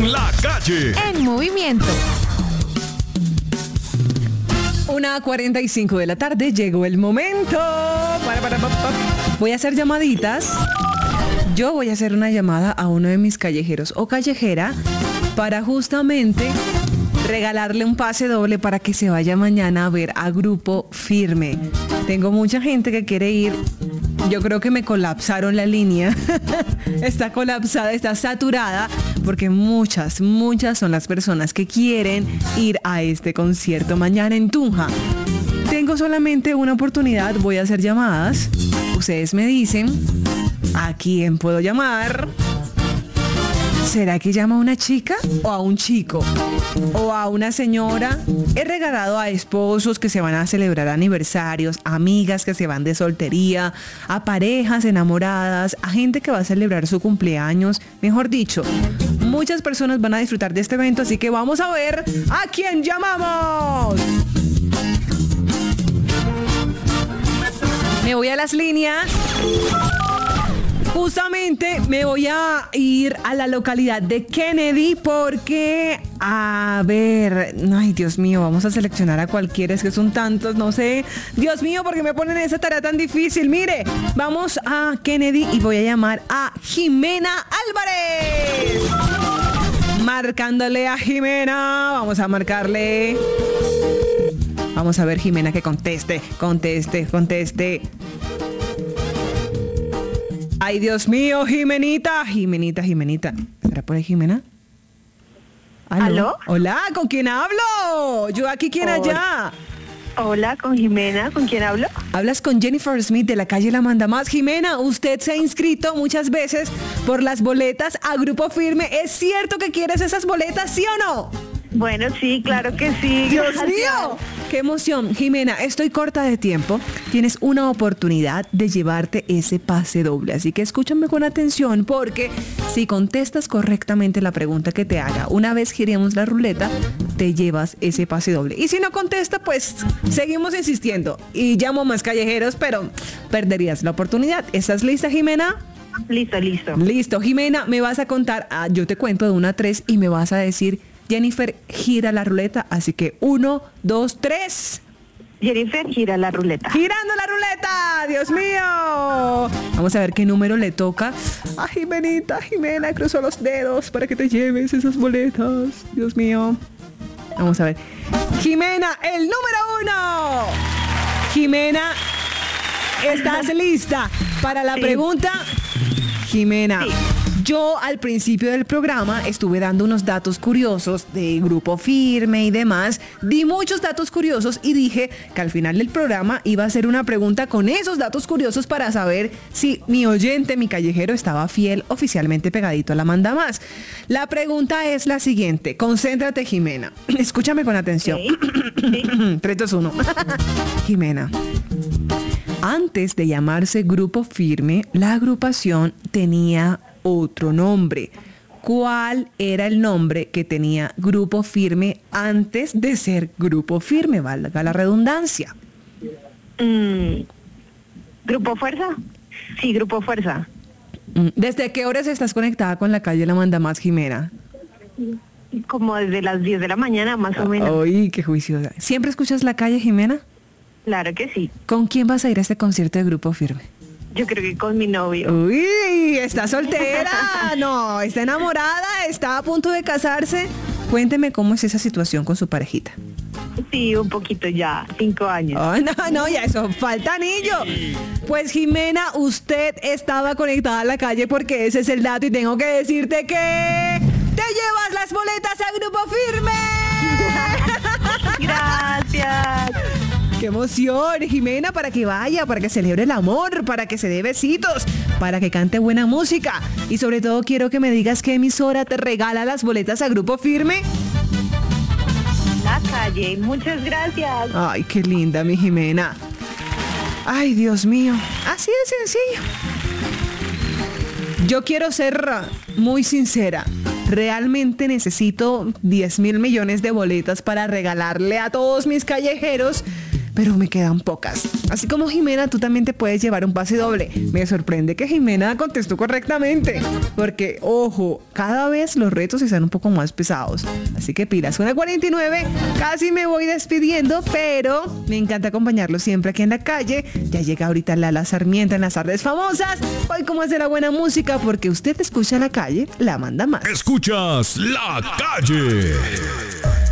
La Calle en movimiento. 1:45 de la tarde, llegó el momento. Voy a hacer llamaditas. Yo voy a hacer una llamada a uno de mis callejeros o callejera para justamente regalarle un pase doble para que se vaya mañana a ver a Grupo Firme. Tengo mucha gente que quiere ir. Yo creo que me colapsaron la línea. Está colapsada, está saturada, porque muchas son las personas que quieren ir a este concierto mañana en Tunja. Tengo solamente una oportunidad, voy a hacer llamadas. Ustedes me dicen a quién puedo llamar. ¿Será que llama a una chica o a un chico? ¿O a una señora? He regalado a esposos que se van a celebrar aniversarios, amigas que se van de soltería, a parejas enamoradas, a gente que va a celebrar su cumpleaños. Mejor dicho, muchas personas van a disfrutar de este evento, así que vamos a ver a quién llamamos. Me voy a las líneas. Justamente me voy a ir a la localidad de Kennedy porque, a ver, ay Dios mío, vamos a seleccionar a cualquiera, es que son tantos, no sé. Dios mío, ¿por qué me ponen esa tarea tan difícil? Mire, vamos a Kennedy y voy a llamar a Jimena Álvarez. Marcándole a Jimena, vamos a marcarle. Vamos a ver, Jimena, que conteste. Ay, Dios mío, Jimenita. ¿Será por ahí, Jimena? ¿Aló? Hola, ¿con quién hablo? Yo aquí, ¿quién allá? Hola, con Jimena, ¿con quién hablo? Hablas con Jennifer Smith de la calle La Manda Más. Jimena, usted se ha inscrito muchas veces por las boletas a Grupo Firme. ¿Es cierto que quieres esas boletas, sí o no? Bueno, sí, claro que sí. ¡Dios mío! ¡Qué emoción! Jimena, estoy corta de tiempo. Tienes una oportunidad de llevarte ese pase doble. Así que escúchame con atención, porque si contestas correctamente la pregunta que te haga, una vez giremos la ruleta, te llevas ese pase doble. Y si no contesta, pues seguimos insistiendo. Y llamo más callejeros, pero perderías la oportunidad. ¿Estás lista, Jimena? Listo, Jimena, me vas a contar. Yo te cuento de 1 a 3 y me vas a decir... Jennifer, gira la ruleta, así que 1, 2, 3. Jennifer, gira la ruleta. ¡Girando la ruleta! ¡Dios mío! Vamos a ver qué número le toca. ¡Ah, Jimena, cruzó los dedos para que te lleves esas boletas! ¡Dios mío! Vamos a ver. Jimena, el número 1. Jimena, ¿estás lista para la pregunta? Jimena. Sí. Yo al principio del programa estuve dando unos datos curiosos de Grupo Firme y demás. Di muchos datos curiosos y dije que al final del programa iba a hacer una pregunta con esos datos curiosos para saber si mi oyente, mi callejero, estaba fiel, oficialmente pegadito a La Manda Más. La pregunta es la siguiente. Concéntrate, Jimena. Escúchame con atención. Sí. 3, 2, 1. Jimena. Antes de llamarse Grupo Firme, la agrupación tenía otro nombre. ¿Cuál era el nombre que tenía Grupo Firme antes de ser Grupo Firme? Valga la redundancia. ¿Grupo Fuerza? Sí, Grupo Fuerza. ¿Desde qué horas estás conectada con la calle La Manda Más, Jimena? Como desde las 10 de la mañana, más o menos. ¡Ay, qué juiciosa! ¿Siempre escuchas la calle, Jimena? Claro que sí. ¿Con quién vas a ir a este concierto de Grupo Firme? Yo creo que con mi novio. ¡Uy! ¿Está soltera? No, ¿está enamorada? ¿Está a punto de casarse? Cuénteme cómo es esa situación con su parejita. Sí, un poquito ya, 5 años. Oh, no, ya eso, falta anillo. Pues Jimena, usted estaba conectada a la calle porque ese es el dato y tengo que decirte que te llevas las boletas a Grupo Firme. Gracias. ¡Qué emoción, Jimena! Para que vaya, para que celebre el amor, para que se dé besitos, para que cante buena música. Y sobre todo quiero que me digas qué emisora te regala las boletas a Grupo Firme. La Calle, muchas gracias. Ay, qué linda, mi Jimena. Ay, Dios mío, así de sencillo. Yo quiero ser muy sincera. Realmente necesito 10,000 millones de boletas para regalarle a todos mis callejeros. pero me quedan pocas. Así como Jimena, tú también te puedes llevar un pase doble. Me sorprende que Jimena contestó correctamente, porque, ojo, cada vez los retos están un poco más pesados. Así que pilas, 1:49, casi me voy despidiendo, pero me encanta acompañarlo siempre aquí en la calle. Ya llega ahorita Lala Sarmiento en las tardes famosas. Hoy como es de la buena música, porque usted escucha la calle, la manda más. Escuchas La Calle.